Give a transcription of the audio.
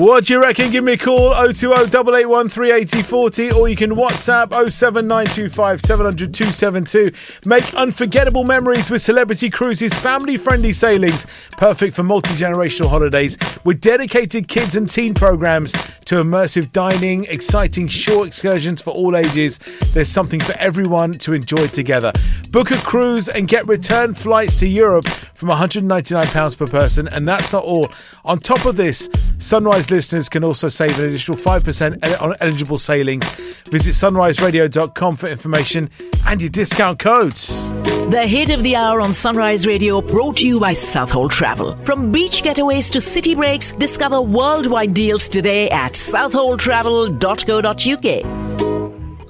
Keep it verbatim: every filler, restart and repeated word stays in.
What do you reckon? Give me a call, oh two oh, eight eight one, three eight oh four oh, or you can WhatsApp oh seven nine two five, seven hundred, two seven two. Make unforgettable memories with Celebrity Cruises' family-friendly sailings, perfect for multi-generational holidays, with dedicated kids and teen programs to immersive dining, exciting shore excursions for all ages. There's something for everyone to enjoy together. Book a cruise and get return flights to Europe from one hundred ninety-nine pounds per person, and that's not all. On top of this, Sunrise listeners can also save an additional five percent on eligible sailings. Visit sunrise radio dot com for information and your discount codes. The hit of the hour on Sunrise Radio, brought to you by Southhold Travel. From beach getaways to city breaks, discover worldwide deals today at southhold travel dot co dot uk.